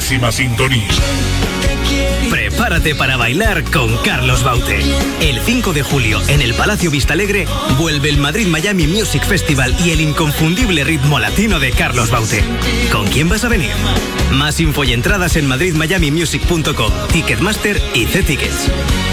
máxima sintonía. Prepárate para bailar con Carlos Baute. El 5 de julio, en el Palacio Vistalegre, vuelve el Madrid Miami Music Festival y el inconfundible ritmo latino de Carlos Baute. ¿Con quién vas a venir? Más info y entradas en madridmiamimusic.com, Ticketmaster y C-Tickets.